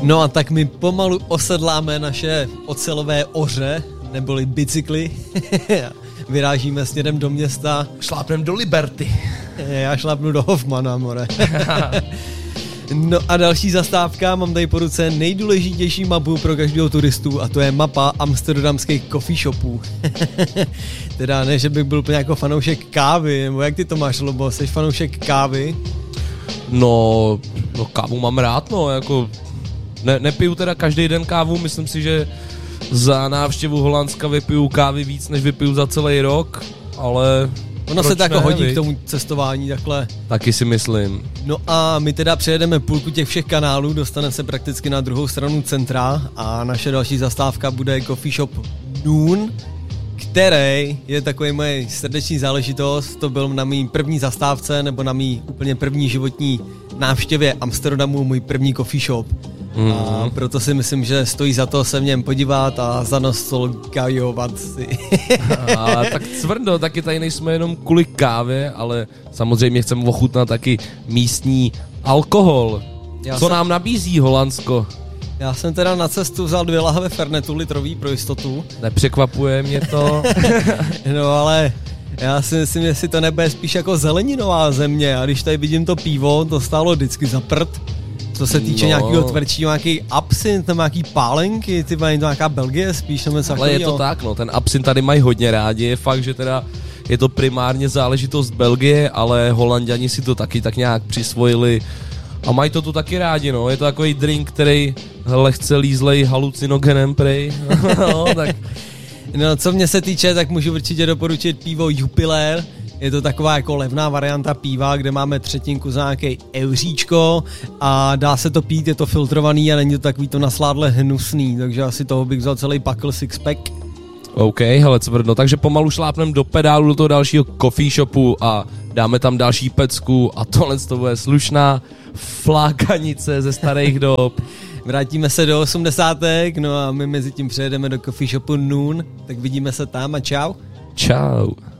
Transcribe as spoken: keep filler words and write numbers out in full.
No a tak my pomalu osedláme naše ocelové oře, neboli bicykly. Vyrážíme směrem do města. Šlápnem do Liberty. Já šlápnu do Hoffmana, more. No a další zastávka, mám tady po ruce nejdůležitější mapu pro každého turistu a to je mapa amsterdamských coffee shopů. Teda ne, že bych byl úplně jako fanoušek kávy, nebo jak ty to máš, Lobo, jsi fanoušek kávy? No, no kávu mám rád, no, jako ne, nepiju teda každý den kávu, myslím si, že za návštěvu Holandska vypiju kávy víc, než vypiju za celý rok, ale... Ono se tak hodí k tomu cestování takhle. Taky si myslím. No a my teda přejedeme půlku těch všech kanálů, dostaneme se prakticky na druhou stranu centra a naše další zastávka bude coffee shop Noon, který je takový moje srdeční záležitost. To byl na mý první zastávce nebo na mý úplně první životní návštěvě Amsterdamu můj první coffee shop. Mm. A proto si myslím, že stojí za to se v něm podívat a zanostalgiovat si. A tak cvrdo, taky tady nejsme jenom kvůli kávě, ale samozřejmě chceme ochutnat taky místní alkohol. Já Co jsem... nám nabízí Holandsko? Já jsem teda na cestu vzal dvě lahve Fernetu litrový pro jistotu. Nepřekvapuje mě to. No ale já si myslím, jestli to nebude spíš jako zeleninová země a když tady vidím to pivo, to stálo vždycky za prd. Co se týče no. nějakého tvrdšího, nějaký absint, nebo nějaký pálenky, ty mají to nějaká Belgie spíš, nebo něco. Ale je to tak, no, ten absint tady mají hodně rádi, je fakt, že teda je to primárně záležitost Belgie, ale Holanďani si to taky tak nějak přisvojili a mají to tu taky rádi, no, je to takový drink, který lehce lízlej halucinogenem prej, no, tak. No, co mě se týče, tak můžu určitě doporučit pivo Jupiler. Je to taková jako levná varianta piva, kde máme třetinku za nějaký euříčko a dá se to pít, je to filtrovaný a není to takový to nasládle hnusný, takže asi toho bych vzal celý pakl sixpack. OK, hele, cvrno, takže pomalu šlápnem do pedálu do toho dalšího coffee shopu a dáme tam další pecku a tohle to bude slušná flákanice ze starých dob. Vrátíme se do osmdesátek, no a my mezi tím přejedeme do coffee shopu Noon, tak vidíme se tam a čau. Čau.